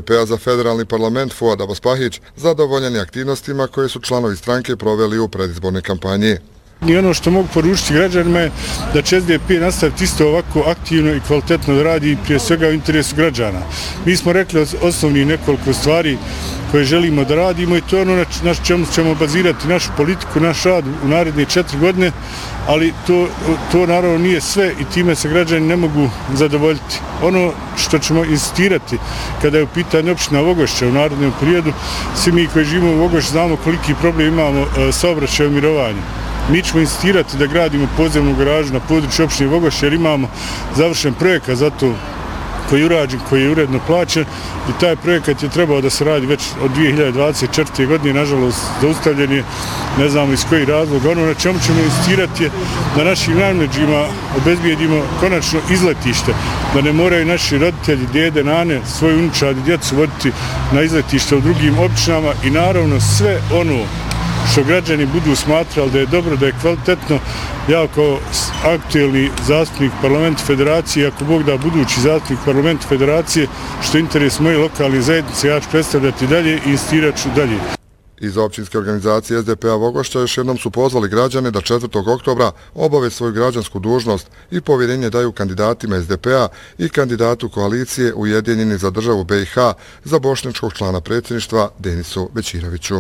SDP-a za federalni parlament Fuad Abaspahić zadovoljan je aktivnostima koje su članovi stranke proveli u predizbornoj kampanji. I ono što mogu poručiti građanima je da će SDP nastaviti isto ovako aktivno i kvalitetno da radi prije svega u interesu građana. Mi smo rekli osnovni nekoliko stvari koje želimo da radimo i to je ono na čemu ćemo bazirati našu politiku, naš rad u naredne 4 godine, ali to naravno nije sve i time se građani ne mogu zadovoljiti. Ono što ćemo insistirati kada je u pitanju opština Vogošća u narednom periodu, svi mi koji živimo u Vogošću znamo koliki problem imamo saobraćaja i mirovanja. Mi ćemo insistirati da gradimo podzemnu garažu na području opštine Vogošća jer imamo završen projekat za to koji je urađen, koji je uredno plaćen i taj projekat je trebao da se radi već od 2024. godine, nažalost zaustavljen je, ne znamo iz kojih razloga. Ono na čemu ćemo insistirati je da našim najmlađima obezbijedimo konačno izletište, da ne moraju naši roditelji, dede, nane, svoju unučad i djecu voditi na izletište u drugim općinama i naravno sve ono što građani budu smatrali da je dobro, da je kvalitetno. Ja kao aktuelni zastupnik parlamenta federacije, ako Bog da budući zastupnik parlamenta federacije, što je interes moje lokalne zajednice, ja ću predstavljati dalje i insistirat ću dalje. Iz općinske organizacije SDP-a Vogošća još jednom su pozvali građane da 4. oktobra obave svoju građansku dužnost i povjerenje daju kandidatima SDP-a i kandidatu koalicije Ujedinjeni za državu BiH za bošnjačkog člana predsjedništva Denisu Bećiroviću.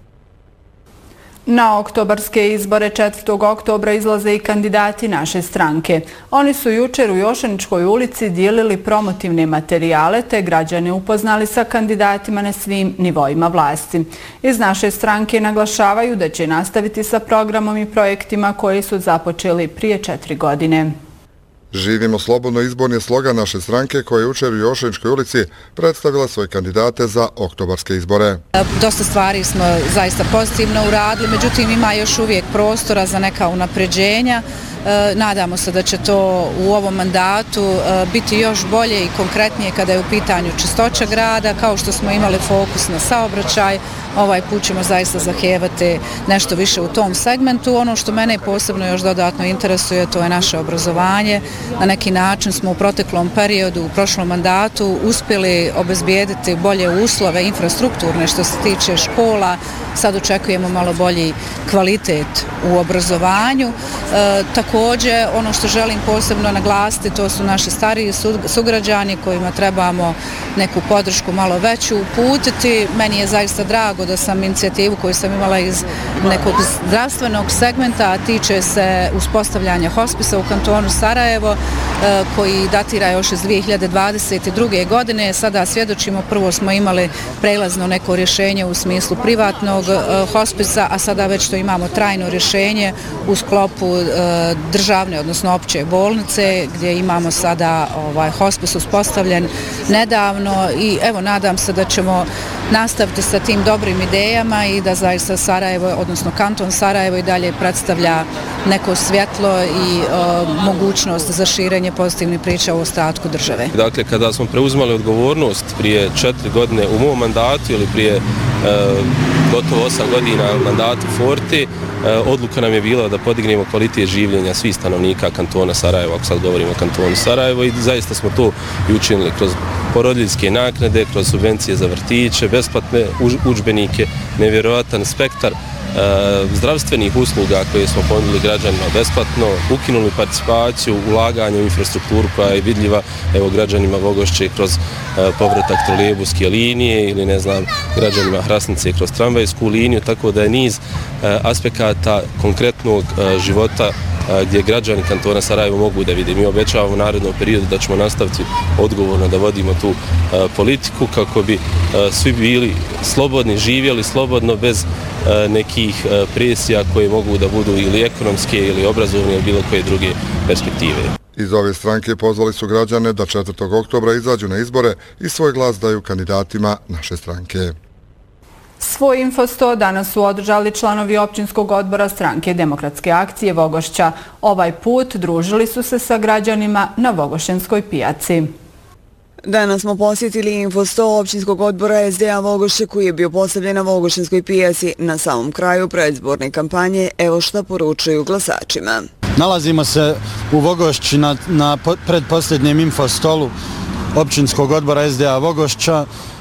Na oktobarske izbore 4. oktobra izlaze i kandidati naše stranke. Oni su jučer u Jošaničkoj ulici dijelili promotivne materijale te građane upoznali sa kandidatima na svim nivoima vlasti. Iz naše stranke naglašavaju da će nastaviti sa programom i projektima koji su započeli prije 4 godine. Živimo slobodno izborni je slogan naše stranke koja je jučer u Jošaničkoj ulici predstavila svoje kandidate za oktobarske izbore. Dosta stvari smo zaista pozitivno uradili, međutim ima još uvijek prostora za neka unapređenja. Nadamo se da će to u ovom mandatu biti još bolje i konkretnije kada je u pitanju čistoća grada, kao što smo imali fokus na saobraćaj. Ovaj put ćemo zaista zahtijevati nešto više u tom segmentu. Ono što mene posebno još dodatno interesuje, to je naše obrazovanje. Na neki način smo u proteklom periodu, u prošlom mandatu, uspjeli obezbijediti bolje uslove infrastrukturne što se tiče škola. Sad očekujemo malo bolji kvalitet u obrazovanju. Također, ono što želim posebno naglasiti, to su naši stariji sugrađani kojima trebamo neku podršku malo veću uputiti. Meni je zaista drago da sam inicijativu koju sam imala iz nekog zdravstvenog segmenta, a tiče se uspostavljanja hospisa u kantonu Sarajevo, koji datira još iz 2022. godine. Sada svjedočimo, prvo smo imali prelazno neko rješenje u smislu privatnog hospisa, a sada već to imamo trajno rješenje u sklopu državne, odnosno opće bolnice, gdje imamo sada hospis uspostavljen nedavno i evo nadam se da ćemo nastaviti sa tim dobrim idejama i da zaista Sarajevo, odnosno kanton Sarajevo i dalje predstavlja neko svjetlo i mogućnost za širenje pozitivnih priča u ostatku države. Dakle, kada smo preuzimali odgovornost prije 4 godine u mom mandatu ili prije gotovo 8 godina mandatu Forte, odluka nam je bila da podignemo kvalitet življenja svih stanovnika kantona Sarajevo, ako sad govorimo o kantonu Sarajevo, i zaista smo to i učinili kroz porodiljske naknade, kroz subvencije za vrtiće, besplatne udžbenike, nevjerojatan spektar zdravstvenih usluga koje smo ponudili građanima besplatno, ukinuli participaciju, ulaganje u infrastrukturu koja je vidljiva evo građanima Vogošće kroz povratak trolejbuske linije ili ne znam građanima Hrasnice kroz tramvajsku liniju, tako da je niz aspekata konkretnog života gdje građani kantona Sarajevo mogu da vide. Mi obećavamo u narednom periodu da ćemo nastaviti odgovorno da vodimo tu politiku kako bi svi bili slobodni, živjeli slobodno bez nekih presija koje mogu da budu ili ekonomske ili obrazovne ili bilo koje druge perspektive. Iz ove stranke pozvali su građane da 4. oktobra izađu na izbore i svoj glas daju kandidatima naše stranke. Svoj Info 100 danas su održali članovi općinskog odbora stranke Demokratske akcije Vogošća. Ovaj put družili su se sa građanima na Vogošćanskoj pijaci. Danas smo posjetili Info 100 općinskog odbora SDA Vogošće koji je bio postavljen na Vogošćanskoj pijaci na samom kraju predizborne kampanje. Evo šta poručuju glasačima. Nalazimo se u Vogošći na predposljednjem Info stolu općinskog odbora SDA Vogošća.